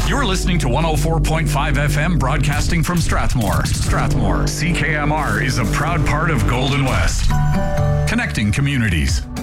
You're listening to 104.5 FM broadcasting from Strathmore. Strathmore, CKMR is a proud part of Golden West. Connecting communities.